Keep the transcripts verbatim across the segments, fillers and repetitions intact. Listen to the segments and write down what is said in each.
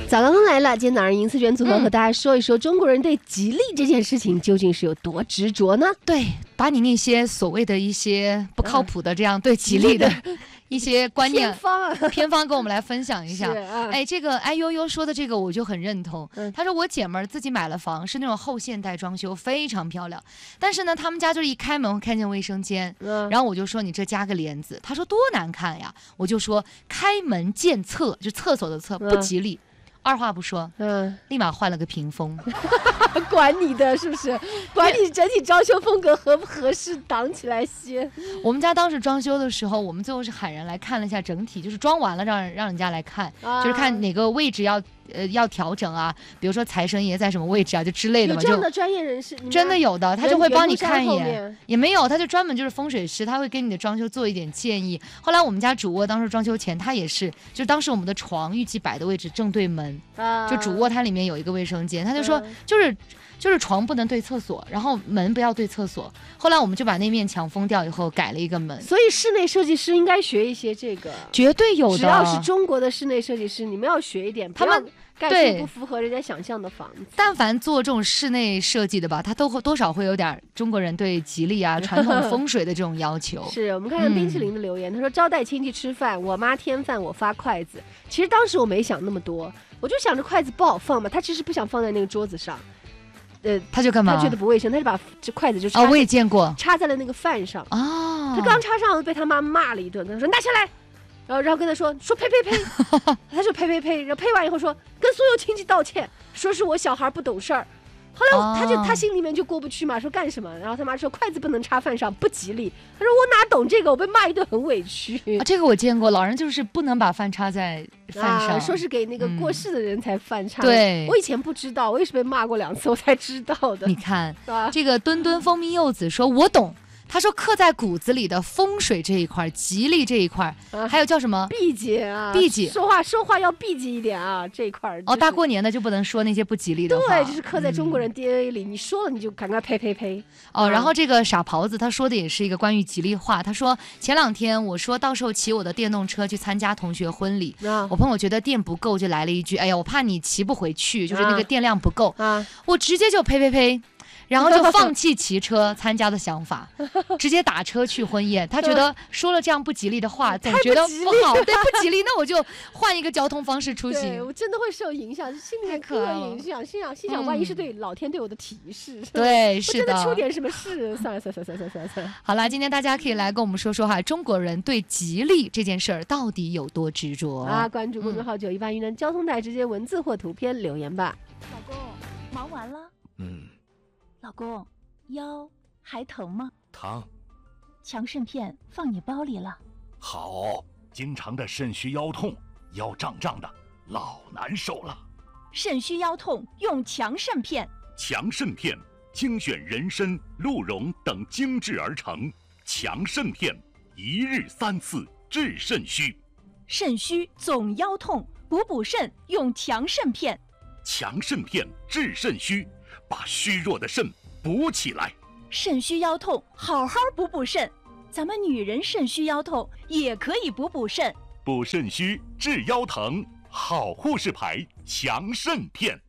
早刚刚来了，今天早上银丝卷组合和大家说一说中国人对吉利这件事情究竟是有多执着呢？ 对，把你那些所谓的一些不靠谱的这样对吉利的一些观念、 偏方、啊、 偏方跟我们来分享一下。 啊、 哎，这个哎悠悠说的这个我就很认同。 嗯、 他说我姐们儿自己买了房，是那种后现代装修，非常漂亮。但是呢，他们家就是一开门会看见卫生间，嗯、然后我就说你这加个帘子，他说多难看呀。我就说开门见厕，就厕所的厕，不吉利。嗯二话不说，嗯，立马换了个屏风， 管你的是不是？管你整体装修风格合不合适，挡起来先。 我们家当时装修的时候，我们最后是喊人来看了一下整体，就是装完了让人让人家来看，啊、就是看哪个位置要呃要调整啊，比如说财神爷在什么位置啊，就之类的嘛。 有这样的专业人士， 真的有的，他就会帮你看一眼。也没有，他就专门就是风水师，他会给你的装修做一点建议。后来我们家主卧当时装修前，他也是，就当时我们的床预计摆的位置正对门。就主卧它里面有一个卫生间，他就说就是就是床不能对厕所，然后门不要对厕所。后来我们就把那面墙封掉以后改了一个门。 所以室内设计师应该学一些这个， 绝对有的。 只要是中国的室内设计师，你们要学一点，他们盖出不符合人家想象的房子。 但凡做这种室内设计的吧，他都会多少会有点中国人对吉利啊、传统风水的这种要求。 是我们看看冰淇淋的留言，嗯、他说招待亲戚吃饭，我妈添饭，我发筷子。其实当时我没想那么多。我就想着筷子不好放嘛，他其实不想放在那个桌子上，呃， 他就干嘛？ 他觉得不卫生，他就把这筷子就插， 哦，我也见过， 插在了那个饭上。 哦， 他刚插上，被他妈骂了一顿，他说拿下来，然后然后跟他说说呸呸呸，他就呸呸呸，然后呸完以后说跟所有亲戚道歉，说是我小孩不懂事儿。后来他就、哦、他心里面就过不去嘛，说干什么？然后他妈说筷子不能插饭上，不吉利。他说我哪懂这个，我被骂一顿很委屈。 啊、这个我见过，老人就是不能把饭插在饭上， 啊、说是给那个过世的人才饭插。 嗯、对， 我以前不知道，我也是被骂过两次，我才知道的。 你看，啊、这个墩墩蜂蜜柚子说，我懂。他说刻在骨子里的风水这一块，吉利这一块，啊、还有叫什么避忌啊， 避忌， 说话说话要避忌一点啊，这一块、就是。 哦，大过年的就不能说那些不吉利的话。 对，就是刻在中国人 D N A 里，嗯、你说了你就赶快呸呸呸。 哦，啊、然后这个傻狍子他说的也是一个关于吉利话，他说前两天我说到时候骑我的电动车去参加同学婚礼，啊、我朋友觉得电不够，就来了一句，哎呀，我怕你骑不回去，就是那个电量不够，啊、我直接就呸呸呸。然后就放弃骑车参加的想法，直接打车去婚宴。他觉得说了这样不吉利的话，总觉得不好，对，不吉利，那我就换一个交通方式出行。 对，我真的会受影响，心里面刻影响，心想心想，万一是对老天对我的提示， 对，是的， 我真的出点什么事，算了算了算了算了算了算了。 好了，今天大家可以来跟我们说说哈，中国人对吉利这件事儿到底有多执着啊？关注公众号九一八云南交通台，直接文字或图片留言吧。 老公，忙完了？嗯。老公。腰还疼吗？ 疼。 强肾片放你包里了。 好，经常的肾虚腰痛，腰胀胀的，老难受了。 肾虚腰痛用强肾片。 强肾片精选人参、鹿茸等精制而成，强肾片一日三次治肾虚。 肾虚总腰痛，补补肾用强肾片。 强肾片治肾虚，把虚弱的肾补起来。 肾虚腰痛好好补补肾，咱们女人肾虚腰痛也可以补补肾。 补肾虚治腰疼，好护士牌强肾片。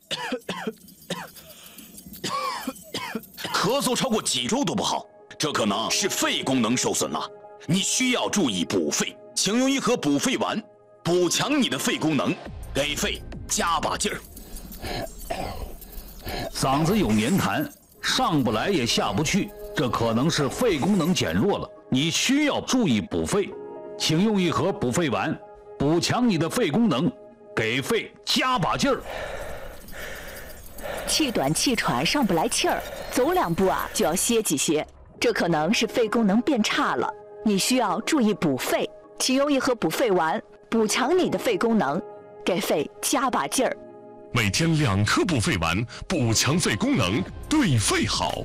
咳嗽超过几周都不好，这可能是肺功能受损了，你需要注意补肺。请用一盒补肺丸，补强你的肺功能，给肺加把劲儿。 嗓子有黏痰，上不来也下不去，这可能是肺功能减弱了，你需要注意补肺。请用一盒补肺丸，补强你的肺功能，给肺加把劲儿。 气短气喘上不来气儿，走两步啊就要歇几歇，这可能是肺功能变差了，你需要注意补肺。请用一盒补肺丸，补强你的肺功能，给肺加把劲儿。 每天两颗补肺丸，补强肺功能，对肺好。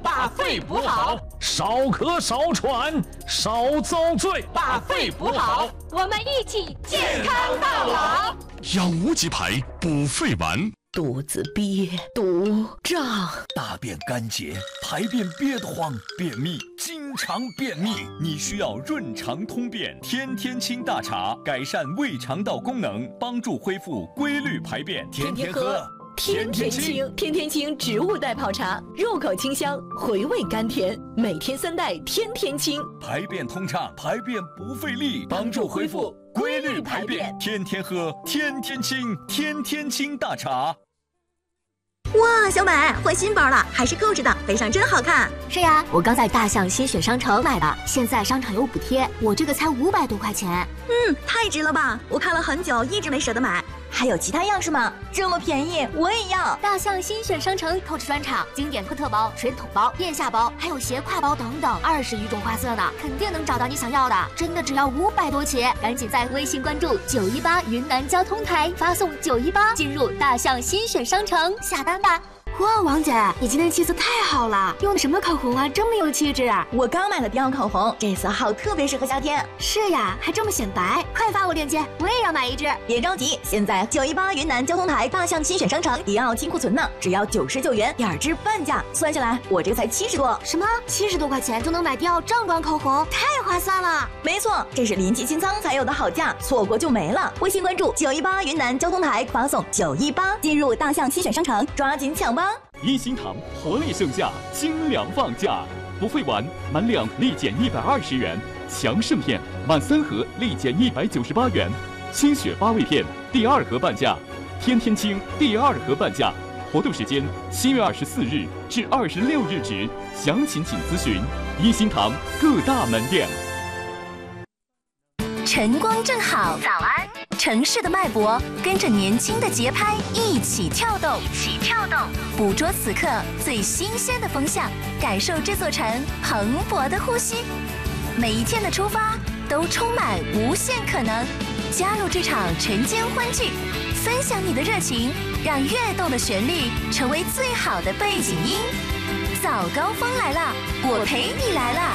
把肺补好， 少咳少喘少遭罪， 把肺补好， 我们一起健康到老。 养无极牌补肺丸。 肚子憋、肚胀， 大便干结，排便憋得慌，便秘，经常便秘，你需要润肠通便天天清大茶，改善胃肠道功能，帮助恢复规律排便，天天喝。 天天清，天天清植物代泡茶，入口清香，回味甘甜，每天三袋，天天清， 排便通畅，排便不费力，帮助恢复规律排便，天天喝，天天清，天天清大茶。 哇，小美换新包了，还是购置的，背上真好看。 是呀，我刚在大象新选商城买的，现在商场有补贴，我这个才五百多块钱。 嗯，太值了吧！我看了很久，一直没舍得买。还有其他样式吗？这么便宜，我也要！ 大象新选商城购置专场，经典托特包、水桶包、腋下包，还有斜挎包等等，二十余种花色呢，肯定能找到你想要的。真的只要五百多起，赶紧在微信关注九一八云南交通台，发送九一八进入大象新选商城下单吧。 哇，王姐，你今天气色太好了，用的什么口红啊？这么有气质啊！我刚买了迪奥口红，这色号特别适合夏天。 是呀，还这么显白，快发我链接，我也要买一支。 别着急，现在九一八云南交通台大象新选商城迪奥清库存呢，只要九十九元，两支半价，算下来我这个才七十多。 什么？七十多块钱就能买迪奥正装口红，太划算了！ 没错，这是临期清仓才有的好价，错过就没了。微信关注九一八云南交通台，发送九一八进入大象新选商城，抓紧抢吧！ 一心堂活力盛夏，精粮放假，补肺丸满两立减一百二十元，强肾片满三盒立减一百九十八元，清血八味片第二盒半价，天天清第二盒半价。活动时间七月二十四日至二十六日止，详情请咨询一心堂各大门店。 晨光正好，早安！城市的脉搏跟着年轻的节拍一起跳动，一起跳动，捕捉此刻最新鲜的风向，感受这座城蓬勃的呼吸。每一天的出发都充满无限可能，加入这场晨间欢聚，分享你的热情，让跃动的旋律成为最好的背景音。早高峰来了，我陪你来了。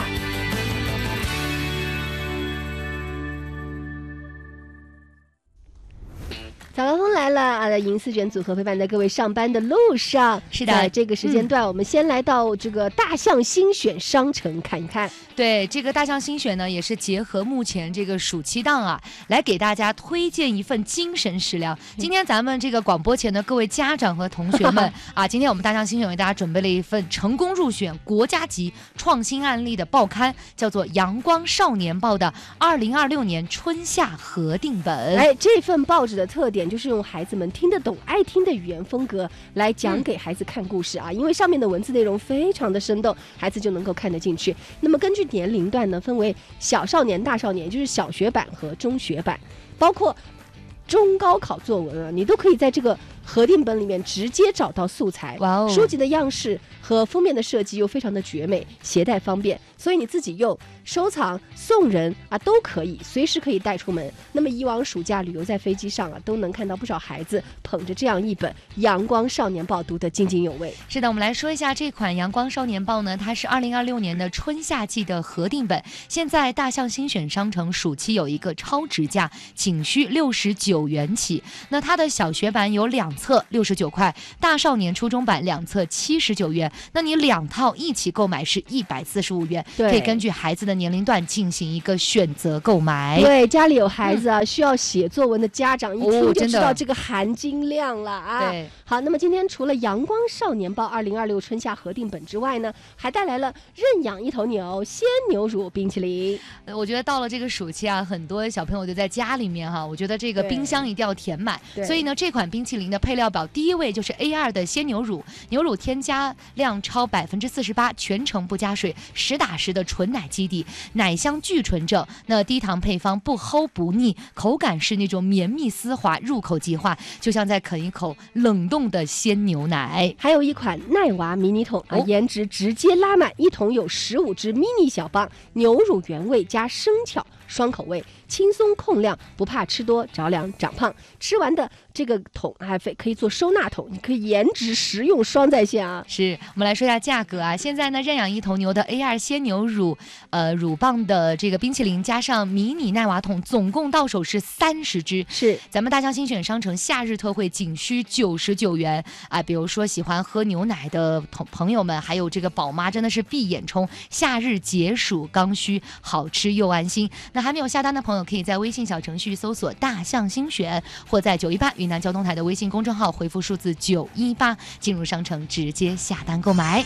早高峰来了啊！银四卷组合陪伴在各位上班的路上。 是的， 在这个时间段，嗯、我们先来到这个大象新选商城看一看。 对，这个大象新选呢，也是结合目前这个暑期档啊，来给大家推荐一份精神食粮。今天咱们这个广播前的各位家长和同学们啊，今天我们大象新选为大家准备了一份成功入选国家级创新案例的报刊，叫做《阳光少年报》的二零二六年春夏核定本。 哎，这份报纸的特点就是用孩子们听得懂、爱听的语言风格来讲给孩子看故事啊，嗯、因为上面的文字内容非常的生动，孩子就能够看得进去。那么根据年龄段呢，分为小少年、大少年，就是小学版和中学版，包括中高考作文啊，你都可以在这个核定本里面直接找到素材。 哇哦！ 书籍的样式和封面的设计又非常的绝美，携带方便，所以你自己用、收藏、送人啊都可以，随时可以带出门。那么以往暑假旅游在飞机上啊，都能看到不少孩子捧着这样一本《阳光少年报》读得津津有味。 是的，我们来说一下这款《阳光少年报》呢，它是二零二六年的春夏季的核定本，现在大象新选商城暑期有一个超值价，仅需六十九元起。那它的小学版有两册六十九块，大少年初中版两册七十九元，那你两套一起购买是一百四十五元，可以根据孩子的年龄段进行一个选择购买。 对，家里有孩子啊、嗯、需要写作文的家长一听就知道这个含金量了啊。 对， 好，那么今天除了阳光少年报二零二六春夏核定本之外呢，还带来了认养一头牛鲜牛乳冰淇淋。 我觉得到了这个暑期啊，很多小朋友就在家里面哈，我觉得这个冰箱一定要填满，所以呢这款冰淇淋的配料表第一位就是 A 二 的鲜牛乳，牛乳添加量超百分之四十八，全程不加水，实打实的纯奶基底，奶香巨纯正，那低糖配方不齁不腻，口感是那种绵密丝滑，入口即化，就像在啃一口冷冻的鲜牛奶。 还有一款奈娃迷你桶啊，颜值直接拉满，一桶有十五支迷你小棒，牛乳原味加生巧双口味， 轻松控量，不怕吃多着凉长胖。吃完的这个桶还可以做收纳桶，你可以颜值实用双在线啊。 是我们来说一下价格啊，现在呢认养一头牛的 A 二 鲜牛乳，呃乳棒的这个冰淇淋加上迷你耐娃桶，总共到手是三十支。 是咱们大江新选商城夏日特惠，仅需九十九元啊！比如说喜欢喝牛奶的朋朋友们，还有这个宝妈，真的是闭眼冲，夏日解暑刚需，好吃又安心。那还没有下单的朋友，可以在微信小程序搜索大象新选，或在九一八云南交通台的微信公众号回复数字九一八，进入商城直接下单购买。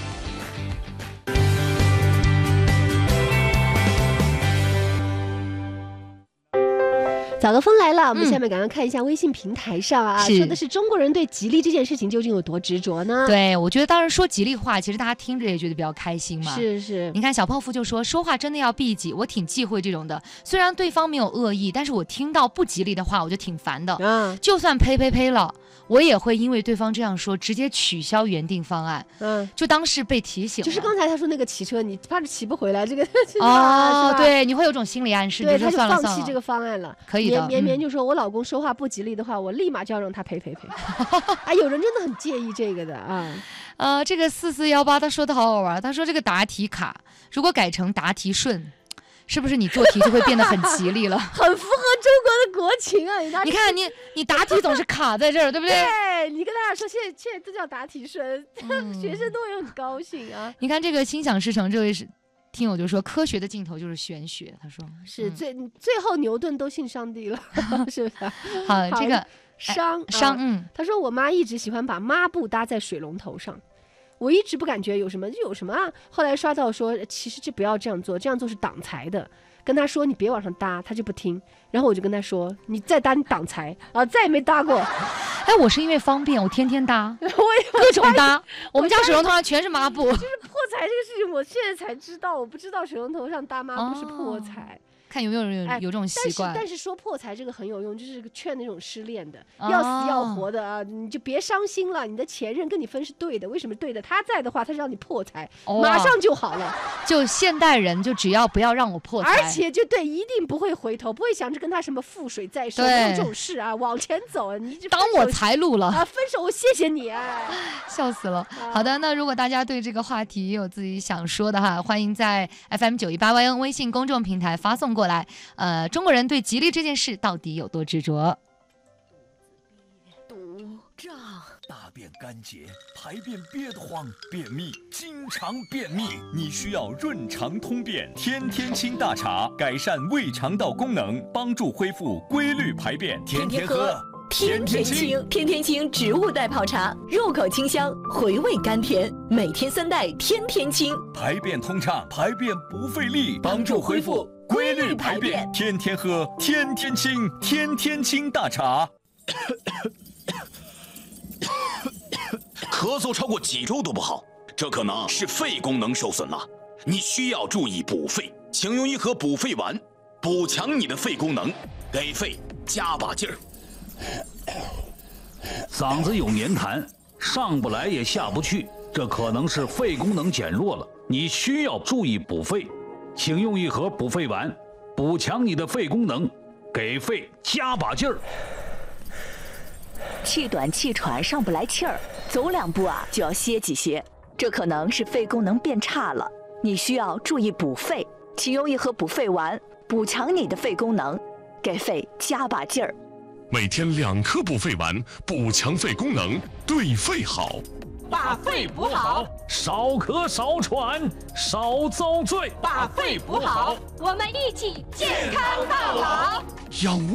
早个风来了，我们下面赶快看一下微信平台上啊，嗯、说的是中国人对吉利这件事情究竟有多执着呢？ 对，我觉得当然说吉利话，其实大家听着也觉得比较开心嘛。 是是， 你看小泡芙就说说话真的要避忌，我挺忌讳这种的。虽然对方没有恶意，但是我听到不吉利的话，我就挺烦的。嗯，就算呸呸呸了，我也会因为对方这样说，直接取消原定方案。嗯，就当是被提醒了。 就是刚才他说那个骑车，你怕是骑不回来，这个哦，对，你会有种心理暗示， 对， 就他就算了算了， 放弃这个方案了。 可以。 绵绵就说：“我老公说话不吉利的话，我立马就要让他赔赔赔。”啊，有人真的很介意这个的啊。 呃，这个四四幺八他说的好好玩，他说这个答题卡如果改成答题顺，是不是你做题就会变得很吉利了？ 很符合中国的国情啊！你, 你看你你答题总是卡在这儿，对不对？ 对，你跟大家说现在现在都叫答题顺，嗯、学生都会很高兴啊。 你看这个心想事成这位是。听友就说科学的尽头就是玄学，他说是、嗯、最最后牛顿都信上帝了，是不是？ 好，这个商商、 啊、 嗯， 他说我妈一直喜欢把抹布搭在水龙头上，我一直不感觉有什么有什么啊，后来刷到说其实这不要这样做，这样做是挡财的。跟他说你别往上搭，他就不听。然后我就跟他说你再搭你挡财啊，再也没搭过。 哎，我是因为方便，我天天搭，我也各种搭。我们家水龙头上全是抹布。 就是破财这个事情，我现在才知道，我不知道水龙头上搭抹布是破财。哦， 看有没有人有有这种习惯， 哎，但是但是说破财这个很有用，就是劝那种失恋的，哦，要死要活的啊，你就别伤心了，你的前任跟你分是对的，为什么对的？他在的话，他是让你破财，哦，马上就好了。 就现代人就只要不要让我破财， 而且就对，一定不会回头，不会想着跟他什么覆水再收，没有这种事啊，往前走，你就当我财路了啊，分手我谢谢你，哎， 笑死了。啊，好的，那如果大家对这个话题也有自己想说的哈，欢迎在 F M 九一八 Y N 微信公众平台发送过来。呃，中国人对吉利这件事到底有多执着？ 肚胀， 大便干结，排便憋得慌，便秘，经常便秘，你需要润肠通便天天清大茶，改善胃肠道功能，帮助恢复规律排便，天天喝。 天天清，天天清植物代泡茶，入口清香，回味甘甜，每天三袋，天天清， 排便通畅，排便不费力，帮助恢复规律排便，天天喝，天天清，天天清大茶。 咳嗽超过几周都不好，这可能是肺功能受损了，你需要注意补肺，请用一盒补肺丸，补强你的肺功能，给肺加把劲儿。 嗓子有黏痰，上不来也下不去，这可能是肺功能减弱了，你需要注意补肺，请用一盒补肺丸，补强你的肺功能，给肺加把劲儿。 气短气喘上不来气儿，走两步啊就要歇几歇，这可能是肺功能变差了，你需要注意补肺，请用一盒补肺丸，补强你的肺功能，给肺加把劲儿。 每天两颗补肺丸，补强肺功能，对肺好。 把肺补好， 少咳少喘少遭罪。 把肺补好，我们一起健康到老。 养